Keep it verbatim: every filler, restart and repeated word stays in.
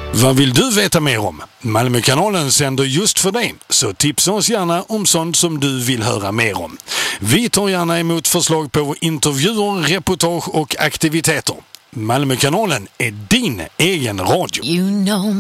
Vad vill du veta mer om? Malmökanalen sänder just för dig, så tipsa oss gärna om sånt som du vill höra mer om. Vi tar gärna emot förslag på intervjuer, reportage och aktiviteter. Malmökanalen är din egen radio. You know